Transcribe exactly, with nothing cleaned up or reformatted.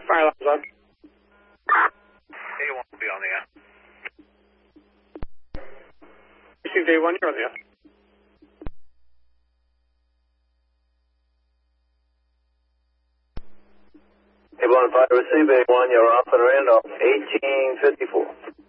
Fire alarm's on. A one will be on the air. Received A one, you're on the air. A one five, receive A one, you're off and Randolph, eighteen fifty-four.